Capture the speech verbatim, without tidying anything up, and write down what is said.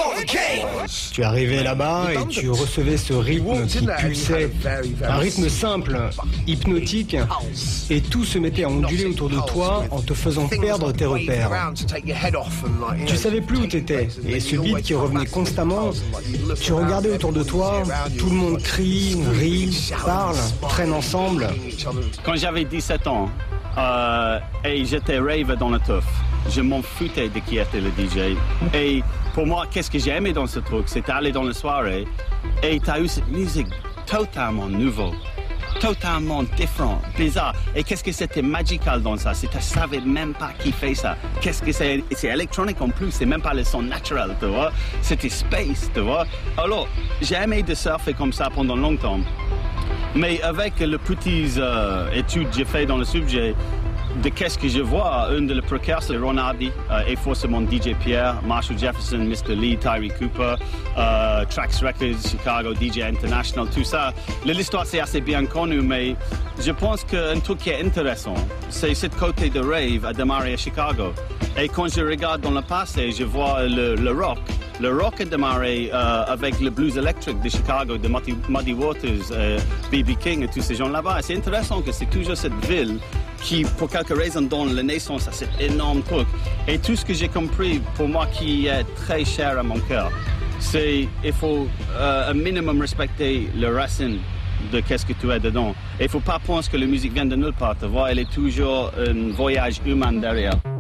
Tu arrivais là-bas et tu recevais ce rythme qui pulsait, un rythme simple, hypnotique, et tout se mettait à onduler autour de toi en te faisant perdre tes repères. Tu savais plus où t'étais, et ce beat qui revenait constamment, tu regardais autour de toi, tout le monde crie, rit, parle, traîne ensemble. Quand j'avais dix-sept ans, euh, et j'étais rave dans le teuf, je m'en foutais de qui était le D J. Et pour moi, qu'est-ce que j'ai aimé dans ce truc, c'est aller dans la soirée et t'as eu cette musique totalement nouvelle, totalement différente, bizarre. Et qu'est-ce que c'était magical dans ça? C'est tu savais même pas qui fait ça. Qu'est-ce que c'est? C'est électronique en plus, c'est même pas le son naturel, tu vois. C'était space, tu vois. Alors, j'ai aimé de surfer comme ça pendant longtemps. Mais avec les petites euh, études que j'ai fait dans le sujet, de qu'est-ce que je vois, un de les précurseurs, Ron Hardy, euh, et forcément D J Pierre, Marshall Jefferson, mister Lee, Tyree Cooper, euh, Trax Records, Chicago, D J International, tout ça. L'histoire c'est assez bien connu, mais je pense qu'un truc qui est intéressant, c'est ce côté de rave a démarré à Chicago. Et quand je regarde dans le passé, je vois le, le rock. Le rock a démarré euh, avec le blues électrique de Chicago, de Muddy, Muddy Waters, euh, B B King et tous ces gens là-bas. Et c'est intéressant que c'est toujours cette ville qui, pour quelque raison, donne la naissance à cet énorme truc. Et tout ce que j'ai compris, pour moi, qui est très cher à mon cœur, c'est qu'il faut euh, un minimum respecter le racine de qu'est-ce que tu es dedans. Et il ne faut pas penser que la musique vient de nulle part, tu vois, elle est toujours un voyage humain derrière.